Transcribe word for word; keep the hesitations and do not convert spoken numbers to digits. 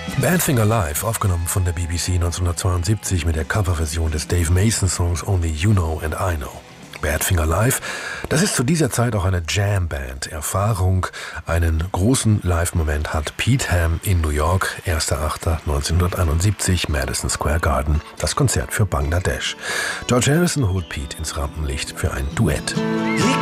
Badfinger Live, aufgenommen von der B B C neunzehnhundertzweiundsiebzig mit der Coverversion des Dave Mason-Songs Only You Know and I Know. Badfinger Live, das ist zu dieser Zeit auch eine Jam-Band. Erfahrung, einen großen Live-Moment hat Pete Ham in New York, erster achter neunzehnhunderteinundsiebzig, Madison Square Garden, das Konzert für Bangladesch. George Harrison holt Pete ins Rampenlicht für ein Duett.